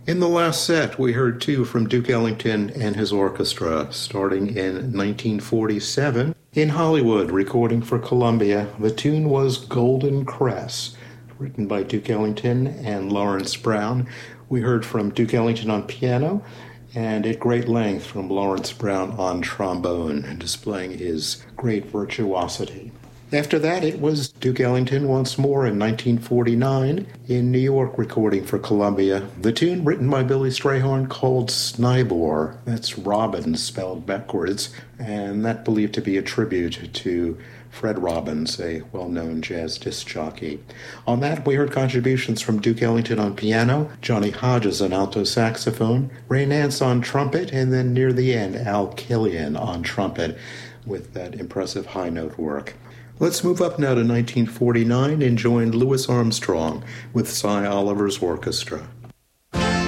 In the last set, we heard two from Duke Ellington and his orchestra, starting in 1947 in Hollywood, recording for Columbia. The tune was Golden Cress, written by Duke Ellington and Lawrence Brown. We heard from Duke Ellington on piano, and at great length from Lawrence Brown on trombone, displaying his great virtuosity. After that, it was Duke Ellington once more in 1949 in New York, recording for Columbia. The tune, written by Billy Strayhorn, called Snibor. That's Robbins spelled backwards, and that believed to be a tribute to Fred Robbins, a well-known jazz disc jockey. On that, we heard contributions from Duke Ellington on piano, Johnny Hodges on alto saxophone, Ray Nance on trumpet, and then near the end, Al Killian on trumpet with that impressive high note work. Let's move up now to 1949 and join Louis Armstrong with Cy Oliver's orchestra.